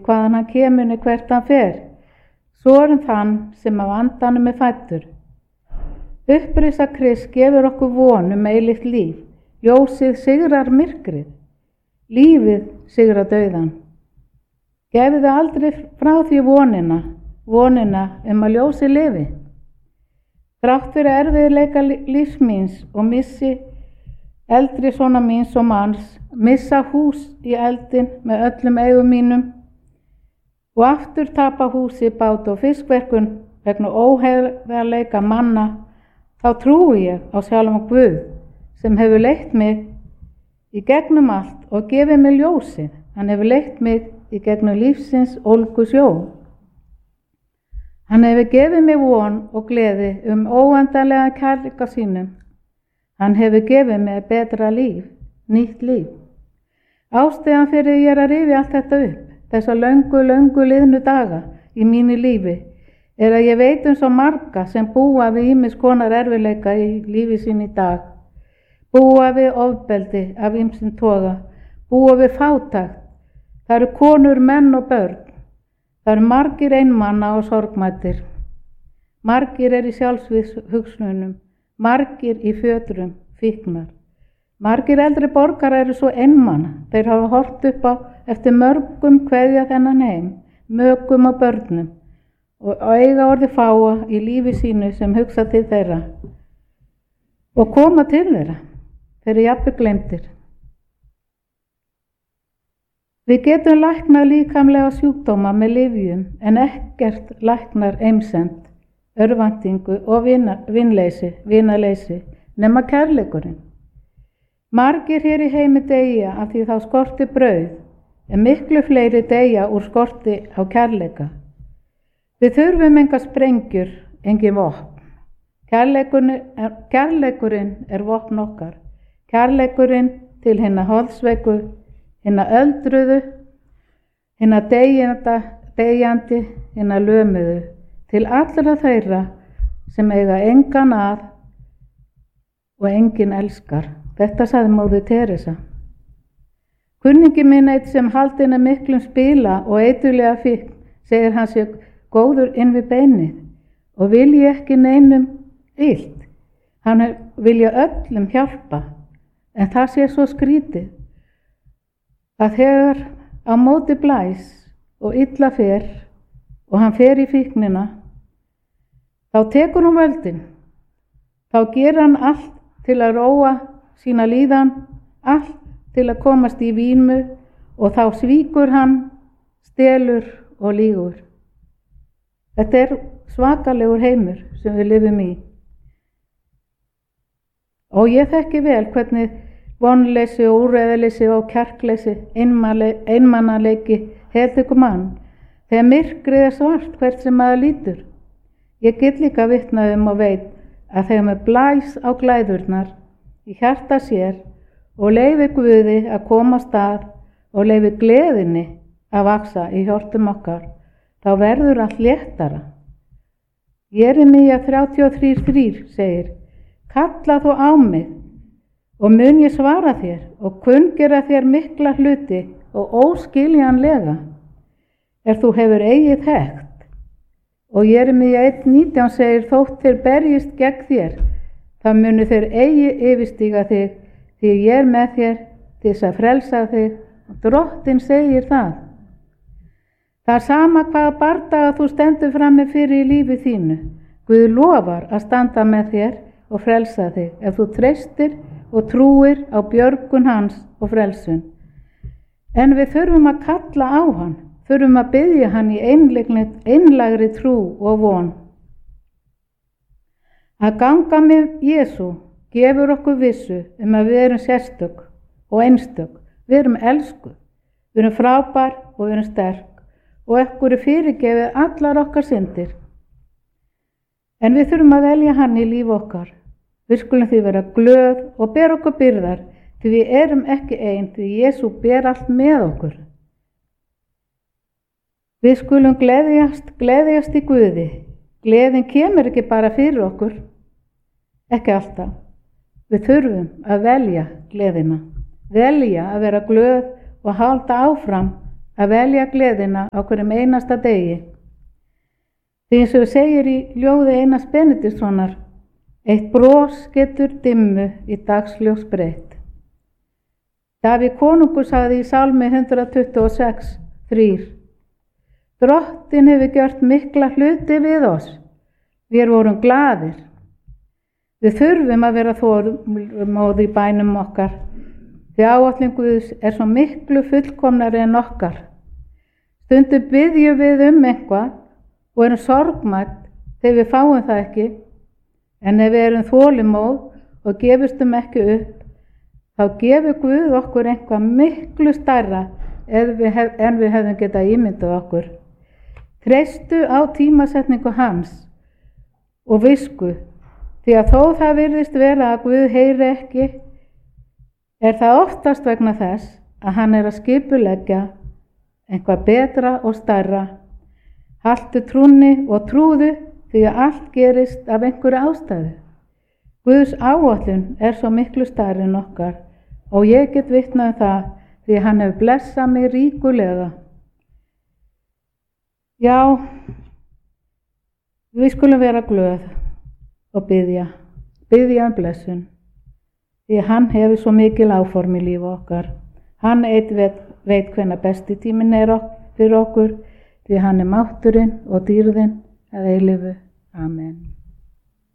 hvaðan hann kemur né hvert hann fer. Svo þann sem af andanum fæddur. Upprisa Krist gefur okkur von eilíft líf. Ljósið sigrar myrkrið. Lífið sigrar dauðan. Gefið aldrei frá því vonina að ljósið lifi. Þrátt fyrir erfiðleika lífs míns og missi eldri sona míns og manns, missa hús í eldin með öllum eigum mínum og aftur tapa húsi, bát og fiskverkun vegna óheiðarleika manna, þá trúi ég á sjálfan Guð sem hefur leitt mig í gegnum allt og gefið mig ljósið. Hann hefur leitt mig í gegnum lífsins ólgu sjó. Hann hefur gefið mig von og gleði óendanlega kærleika sínum. Hann hefur gefið mig betra líf, nýtt líf. Ástæðan fyrir ég að rifja allt þetta upp, þessa löngu liðnu daga í mínu lífi, að ég veit svo marga sem búa við ýmis konar erfiðleika í lífi sín í dag. Búa við ofbeldi af ýmsum toga, búa við fátækt. Það eru konur, menn og börn. Það eru margir einmana og sorgmæddir. Margir í sjálfsvígshugsunum, margir í fjötrum, fíknar. Margir eldri borgarar eru svo einmana. Þeir hafa horft upp á eftir mörgum kveðja þennan heim, mökum og börnum og eiga orðið fáa í lífi sínu sem hugsa til þeirra og koma til þeirra. Þeir eru jafnvel gleymdir. Við getum læknað líkamlega sjúkdóma með lyfjum en ekkert læknar eimsemd, örvæntingu og vinaleysi nema kærleikurinn. Margir hér í heimi deyja af því þá skorti brauð en miklu fleiri deyja úr skorti á kærleika. Við þurfum enga sprengjur, engin vopn. Kærleikurinn vopn okkar. Kærleikurinn til hinna holdsveiku, hinna öldruðu, hinna deyjandi, hinna lömuðu, til allra þeirra sem eiga engan að og enginn elskar. Þetta sagði móðir Teresa. Kunningi minn eitt sem haldinn miklum spila og eiturlega fíkn, segir hann sé góður inn við beinið og vilji ekki neinum illt. Hann vilja öllum hjálpa, en það sé svo skrítið að þegar á móti blæs og illa fer og hann fer í fíknina, þá tekur hún völdin. Þá gerir hann allt til að róa sína líðan, allt til að komast í vímu og þá svíkur hann, stelur og lýgur. Þetta svakalegur heimur sem við lifum í. Og ég þekki vel hvernig vonleysi og úrræðaleysi og kjarkleysi, einmanaleiki heltekur mann þegar myrkrið svart hvert sem maður lítur. Ég get líka vitnað og veit að þegar maður blæs á glæðurnar í hjarta sér og leyfi Guði að koma af stað og leyfi gleðinni að vaxa í hjörtum okkar, þá verður allt léttara. Jeremía 33:3 segir: Kalla þú á mig og mun ég svara þér og kunngera þér mikla hluti og óskiljanlega þú hefur eigið þekkt. Og Jeremía 1:19 segir: Þótt þeir berjist gegn þér, þá munu þeir eigi yfirstíga þig, því ég með þér til þess að frelsa þig. Drottinn segir það. Það sama hvaða bardaga þú stendur frammi fyrir í lífi þínu. Guð lofar að standa með þér og frelsa þig ef þú treystir og trúir á björgun hans og frelsun. En við þurfum að kalla á hann, þurfum að biðja hann í einlægri trú og von. Að ganga með Jesú gefur okkur vissu að við erum sérstök og einstök, við erum elskuð, við erum frábær og við erum sterk og okkur fyrirgefið allar okkar syndir. En við þurfum að velja hann í líf okkar. Við skulum því vera glöð og bera okkur byrðar, því við erum ekki ein, því Jesú ber allt með okkur. Við skulum gleðjast í Guði. Gleðin kemur ekki bara fyrir okkur, ekki alltaf. Við þurfum að velja gleðina, velja að vera glöð og halda áfram að velja gleðina á hverjum einasta degi. Því eins og segir í ljóði Einars Benediktssonar, eitt bros getur dimmu í dagsljós breytt. Davíð konungur sagði í Sálmi 126:3: Drottinn hefur gjört mikla hluti við oss, við vorum glaðir. Við þurfum að vera þolinmóð í bænum okkar, því áætlun Guðs er svo miklu fullkomnari en okkar. Stundum biðjum við eitthvað og erum sorgmædd þegar við fáum það ekki, en ef við erum þolinmóð og gefumst ekki upp, þá gefur Guð okkur eitthvað miklu stærra en við hefðum getað ímyndað okkur. Treystu á tímasetningu hans og visku, því að þó það virðist vera að Guð heyri ekki, er það oftast vegna þess að hann er að skipuleggja eitthvað betra og stærra. Haltu trúnni og trúðu, því að allt gerist af einhverju ástæðu. Guðs áætlun er svo miklu stærri en okkar og ég get vitnað það því að hann hefur blessað mig ríkulega. Já, við skulum vera glöð og biðja blessun, því að hann hefur svo mikil áform í lífi okkar. Hann veit hvenær besti tíminn er fyrir okkur, því hann er mátturinn og dýrðin að eilífu. Amen.